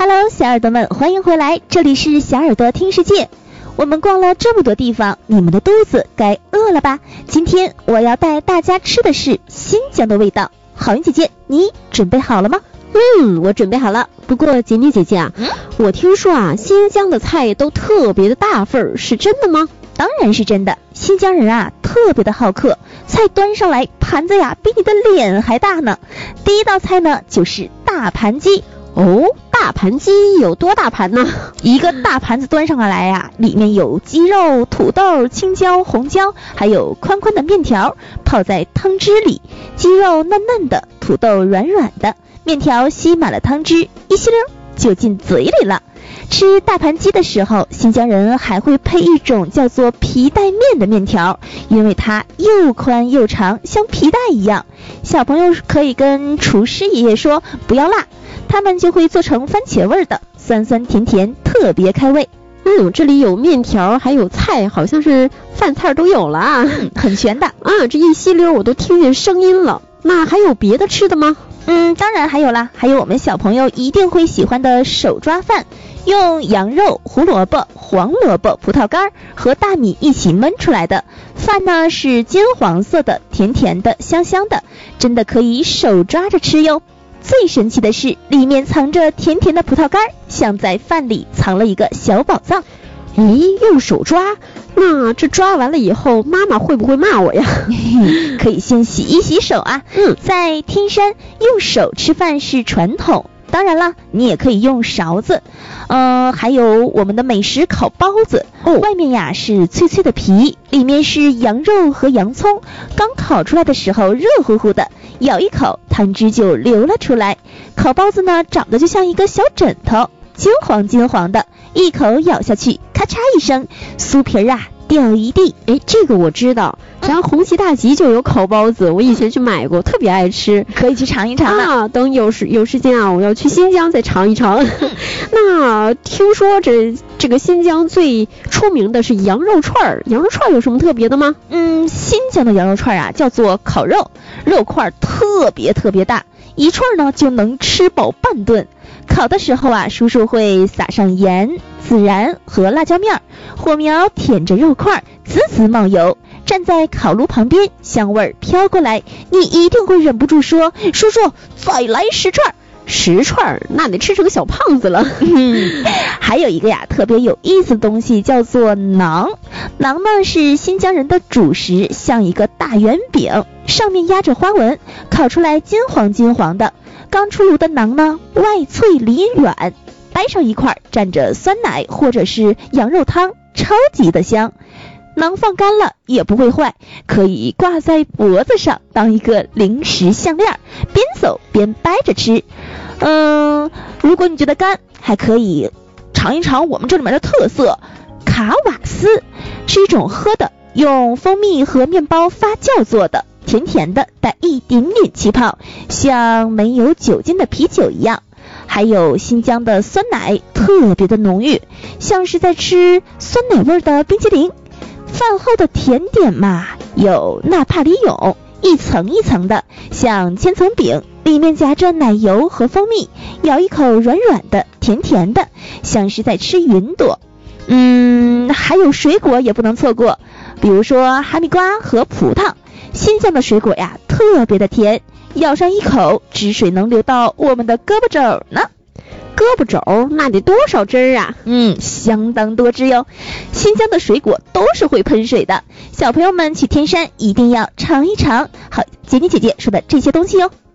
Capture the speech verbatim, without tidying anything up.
Hello， 小耳朵们，欢迎回来，这里是小耳朵听世界。我们逛了这么多地方，你们的肚子该饿了吧？今天我要带大家吃的是新疆的味道。好运姐姐，你准备好了吗？ 嗯，我准备好了。不过简简姐姐啊，嗯、我听说啊，新疆的菜都特别的大份，是真的吗？ 当然是真的。新疆人啊，特别的好客，菜端上来，盘子呀比你的脸还大呢。第一道菜呢，就是大盘鸡。 哦，大盘鸡有多大盘呢？ 一个大盘子端上来呀、啊，里面有鸡肉、土豆、青椒、红椒，还有宽宽的面条，泡在汤汁里，鸡肉嫩嫩的，土豆软软的，面条吸满了汤汁，一吸溜就进嘴里了。吃大盘鸡的时候，新疆人还会配一种叫做皮带面的面条，因为它又宽又长，像皮带一样。小朋友可以跟厨师爷爷说不要辣，他们就会做成番茄味的，酸酸甜甜，特别开胃。 嗯，这里有面条，还有菜，好像是饭菜都有了啊、 嗯，很全的啊！这一吸溜我都听见声音了。那还有别的吃的吗？ 嗯，当然还有啦，还有我们小朋友一定会喜欢的手抓饭，用羊肉、胡萝卜、黄萝卜、葡萄干和大米一起焖出来的饭呢，是金黄色的，甜甜的，香香的，真的可以手抓着吃哟。最神奇的是，里面藏着甜甜的葡萄干，像在饭里藏了一个小宝藏。 咦，用手抓？那这抓完了以后，妈妈会不会骂我呀？ 可以先洗一洗手啊。 嗯， 在天山用手吃饭是传统，当然了，你也可以用勺子。呃，还有我们的美食烤包子， 哦， 外面呀是脆脆的皮，里面是羊肉和洋葱，刚烤出来的时候热乎乎的，咬一口汤汁就流了出来。烤包子呢，长得就像一个小枕头，金黄金黄的，一口咬下去，咔嚓一声，酥皮啊掉一地。 哎，这个我知道，咱红旗大集就有烤包子，我以前去买过，特别爱吃， 可以去尝一尝啊。等有时有时间啊，我要去新疆再尝一尝。那听说这这个新疆最出名的是羊肉串，羊肉串有什么特别的吗？ 嗯，新疆的羊肉串啊，叫做烤肉，肉块特别特别大，一串呢就能吃饱半顿。烤的时候啊，叔叔会撒上盐、孜然和辣椒面，火苗舔着肉块，滋滋冒油。站在烤炉旁边，香味飘过来，你一定会忍不住说：“叔叔，再来十串。” 十串那得吃成小胖子了。 嗯，还有一个呀特别有意思的东西叫做馕。馕呢是新疆人的主食，像一个大圆饼，上面压着花纹，烤出来金黄金黄的。刚出炉的馕呢，外脆里软，掰上一块蘸着酸奶或者是羊肉汤，超级的香。馕放干了也不会坏，可以挂在脖子上当一个零食项链，边走边掰着吃。嗯，如果你觉得干，还可以尝一尝我们这里面的特色卡瓦斯，是一种喝的，用蜂蜜和面包发酵做的，甜甜的，带一点点气泡，像没有酒精的啤酒一样。还有新疆的酸奶，特别的浓郁，像是在吃酸奶味的冰淇淋。饭后的甜点嘛，有纳帕里蛹，一层一层的，像千层饼，里面夹着奶油和蜂蜜，咬一口软软的，甜甜的，像是在吃云朵。嗯，还有水果也不能错过，比如说哈密瓜和葡萄。新疆的水果呀，特别的甜，咬上一口，汁水能流到我们的胳膊肘呢。 胳膊肘那得多少汁儿啊？ 嗯，相当多汁哟。新疆的水果都是会喷水的，小朋友们去天山一定要尝一尝。好，杰妮姐姐说的这些东西哟。